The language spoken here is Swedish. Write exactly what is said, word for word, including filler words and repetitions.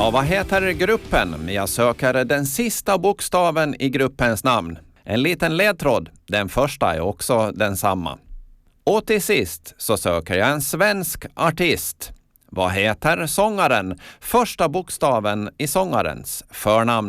Ja, vad heter gruppen? Jag söker den sista bokstaven i gruppens namn. En liten ledtråd, den första är också densamma. Och till sist så söker jag en svensk artist. Vad heter sångaren? Första bokstaven i sångarens förnamn.